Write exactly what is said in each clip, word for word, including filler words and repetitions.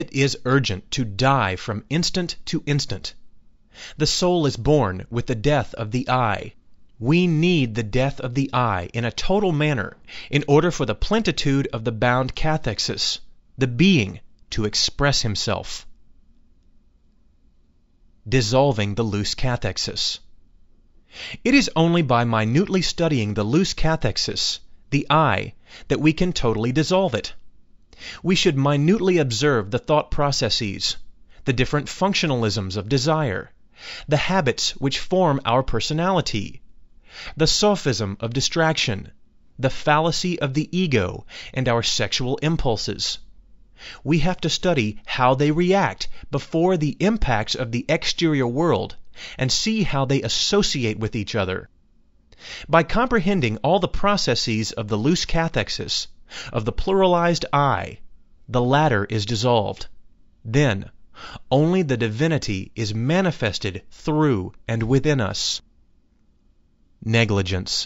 It is urgent to die from instant to instant. The soul is born with the death of the I. We need the death of the I in a total manner in order for the plenitude of the bound cathexis, the being, to express himself. Dissolving the loose cathexis. It is only by minutely studying the loose cathexis, the I, that we can totally dissolve it. We should minutely observe the thought processes, the different functionalisms of desire, the habits which form our personality, the sophism of distraction, the fallacy of the ego, and our sexual impulses. We have to study how they react before the impacts of the exterior world and see how they associate with each other. By comprehending all the processes of the loose cathexis, of the pluralized I, the latter is dissolved. Then, only the divinity is manifested through and within us. Negligence.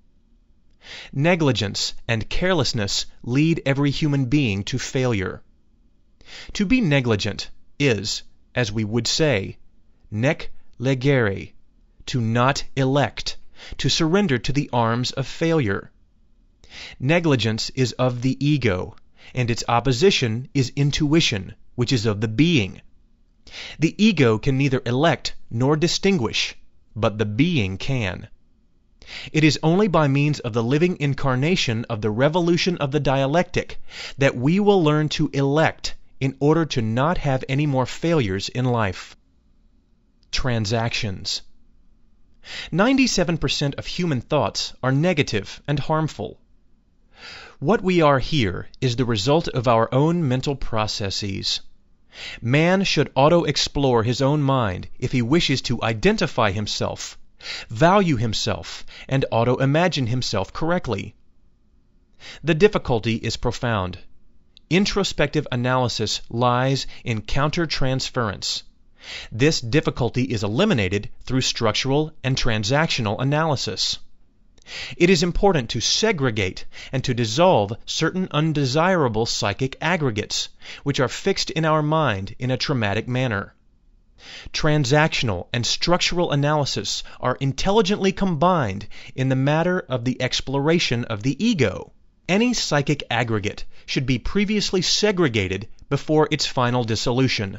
Negligence and carelessness lead every human being to failure. To be negligent is, as we would say, nec legere, to not elect, to surrender to the arms of failure. Negligence is of the ego, and its opposition is intuition, which is of the being. The ego can neither elect nor distinguish, but the being can. It is only by means of the living incarnation of the revolution of the dialectic that we will learn to elect in order to not have any more failures in life. Transactions. ninety-seven percent of human thoughts are negative and harmful. What we are here is the result of our own mental processes. Man should auto-explore his own mind if he wishes to identify himself, value himself, and auto-imagine himself correctly. The difficulty is profound. Introspective analysis lies in counter-transference. This difficulty is eliminated through structural and transactional analysis. It is important to segregate and to dissolve certain undesirable psychic aggregates, which are fixed in our mind in a traumatic manner. Transactional and structural analysis are intelligently combined in the matter of the exploration of the ego. Any psychic aggregate should be previously segregated before its final dissolution.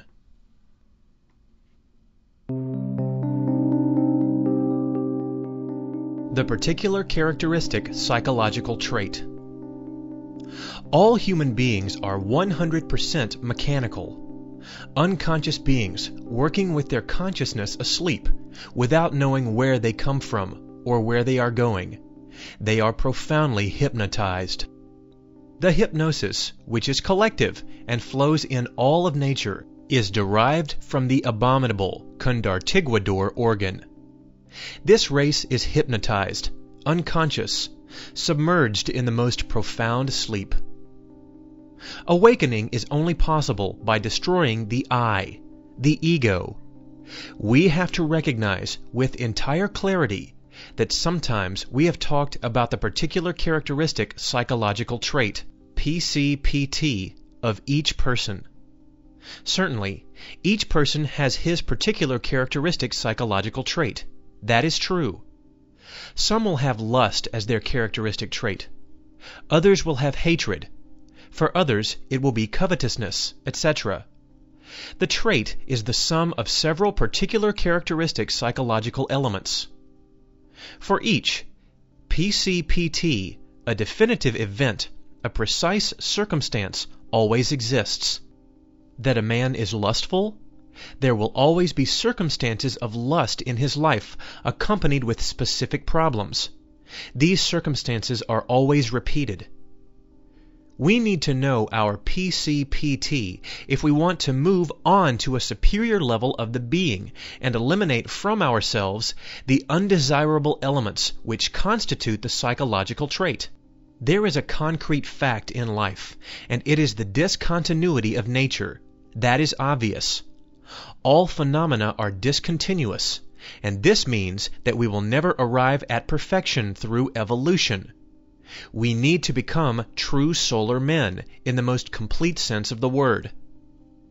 The particular characteristic psychological trait. All human beings are one hundred percent mechanical, unconscious beings working with their consciousness asleep, without knowing where they come from or where they are going. They are profoundly hypnotized. The hypnosis, which is collective and flows in all of nature, is derived from the abominable Kundartiguador organ. This race is hypnotized, unconscious, submerged in the most profound sleep. Awakening is only possible by destroying the I, the ego. We have to recognize with entire clarity that sometimes we have talked about the particular characteristic psychological trait, P C P T, of each person. Certainly, each person has his particular characteristic psychological trait. That is true. Some will have lust as their characteristic trait. Others will have hatred. For others, it will be covetousness, et cetera. The trait is the sum of several particular characteristic psychological elements. For each, P C P T, a definitive event, a precise circumstance, always exists. That a man is lustful? There will always be circumstances of lust in his life, accompanied with specific problems. These circumstances are always repeated. We need to know our P C P T if we want to move on to a superior level of the being and eliminate from ourselves the undesirable elements which constitute the psychological trait. There is a concrete fact in life, and it is the discontinuity of nature. That is obvious. All phenomena are discontinuous, and this means that we will never arrive at perfection through evolution. We need to become true solar men in the most complete sense of the word.